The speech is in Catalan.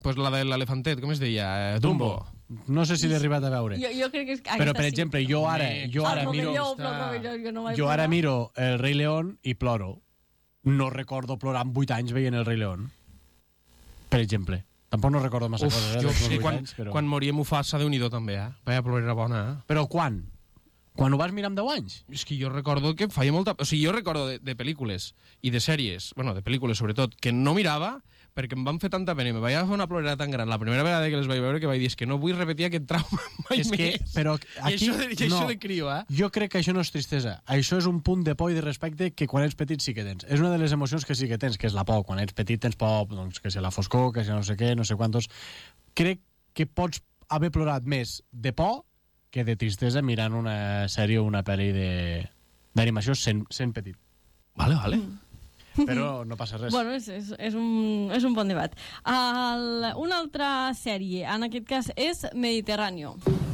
Pues la de l'elefantet, com es deia? Dumbo. No sé si l'he arribat a veure. Jo crec que és Però, per exemple, jo ara miro El Rei León i ploro. No recordo plorar amb 8 anys veient El Rei León. Per exemple. Tampoc no recordo massa coses. Jo sí, quan moria Mufasa, Déu-n'hi-do també, Vaya plorera bona, Però quan? Quan ho vas mirar amb 10 anys? És que jo recordo que feia molta... O sigui, jo recordo de pel·lícules i de sèries, bueno, de pel·lícules sobretot, que no mirava perquè em van fer tanta pena i me vaig fer una plorera tan gran la primera vegada que les vaig veure que vaig dir que no vull repetir aquest trauma mai més. Però aquí, això de crio, Jo crec que això no és tristesa. Això és un punt de por i de respecte que quan ets petit sí que tens. És una de les emocions que sí que tens, que és la por. Quan ets petit tens por, doncs, que si la foscor, que si no sé què, no sé quantos... Crec que pots haver plorat més de por que de tristesa mirant una sèrie o una pel·li d'animació sent petit. Vale. Però no passa res. Bueno, és un bon debat. Una altra sèrie, en aquest cas, és Mediterráneo.